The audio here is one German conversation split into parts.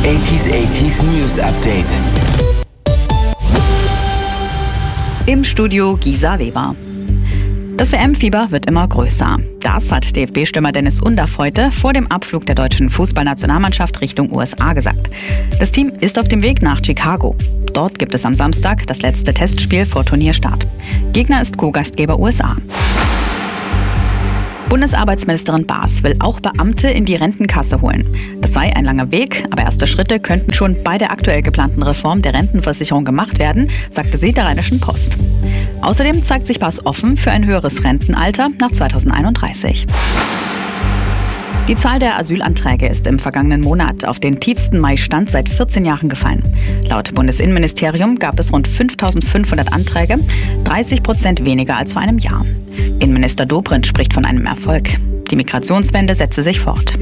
80s News Update. Im Studio Gisa Weber. Das WM-Fieber wird immer größer. Das hat DFB-Stürmer Dennis Undaff heute vor dem Abflug der deutschen Fußballnationalmannschaft Richtung USA gesagt. Das Team ist auf dem Weg nach Chicago. Dort gibt es am Samstag das letzte Testspiel vor Turnierstart. Gegner ist Co-Gastgeber USA. Bundesarbeitsministerin Baas will auch Beamte in die Rentenkasse holen. Das sei ein langer Weg, aber erste Schritte könnten schon bei der aktuell geplanten Reform der Rentenversicherung gemacht werden, sagte sie der Rheinischen Post. Außerdem zeigt sich Baas offen für ein höheres Rentenalter nach 2031. Die Zahl der Asylanträge ist im vergangenen Monat auf den tiefsten Mai-Stand seit 14 Jahren gefallen. Laut Bundesinnenministerium gab es rund 5.500 Anträge, 30% weniger als vor einem Jahr. Innenminister Dobrindt spricht von einem Erfolg. Die Migrationswende setze sich fort.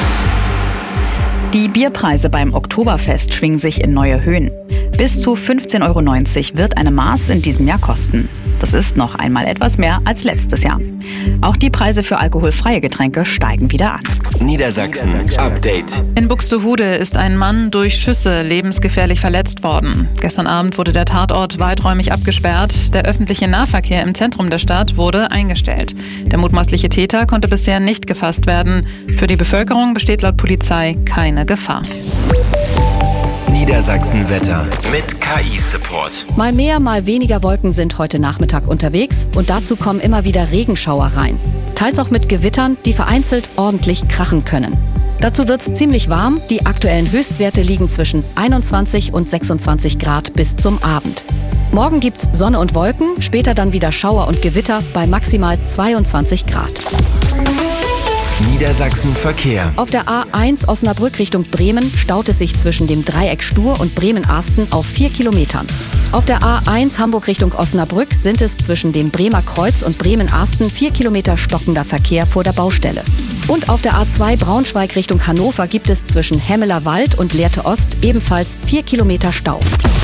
Die Bierpreise beim Oktoberfest schwingen sich in neue Höhen. Bis zu 15,90 € wird eine Maß in diesem Jahr kosten. Das ist noch einmal etwas mehr als letztes Jahr. Auch die Preise für alkoholfreie Getränke steigen wieder an. Niedersachsen Update. In Buxtehude ist ein Mann durch Schüsse lebensgefährlich verletzt worden. Gestern Abend wurde der Tatort weiträumig abgesperrt. Der öffentliche Nahverkehr im Zentrum der Stadt wurde eingestellt. Der mutmaßliche Täter konnte bisher nicht gefasst werden. Für die Bevölkerung besteht laut Polizei keine Gefahr. Niedersachsen-Wetter mit KI-Support. Mal mehr, mal weniger Wolken sind heute Nachmittag unterwegs und dazu kommen immer wieder Regenschauer rein. Teils auch mit Gewittern, die vereinzelt ordentlich krachen können. Dazu wird's ziemlich warm. Die aktuellen Höchstwerte liegen zwischen 21 und 26 Grad bis zum Abend. Morgen gibt's Sonne und Wolken, später dann wieder Schauer und Gewitter bei maximal 22 Grad. Niedersachsen-Verkehr. Auf der A1 Osnabrück Richtung Bremen staut es sich zwischen dem Dreieck Stur und Bremen-Arsten auf 4 Kilometern. Auf der A1 Hamburg Richtung Osnabrück sind es zwischen dem Bremer Kreuz und Bremen-Arsten 4 Kilometer stockender Verkehr vor der Baustelle. Und auf der A2 Braunschweig Richtung Hannover gibt es zwischen Hemmeler Wald und Lehrte Ost ebenfalls 4 Kilometer Stau.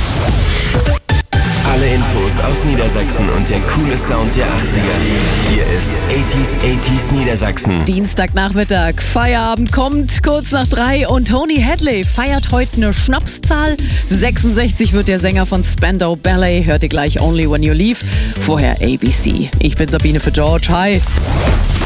Alle Infos aus Niedersachsen und der coole Sound der 80er. Hier ist 80s Niedersachsen. Dienstagnachmittag, Feierabend kommt kurz nach 3 und Tony Hadley feiert heute eine Schnapszahl. 66 wird der Sänger von Spandau Ballet. Hört ihr gleich Only When You Leave. Vorher ABC. Ich bin Sabine für George. Hi.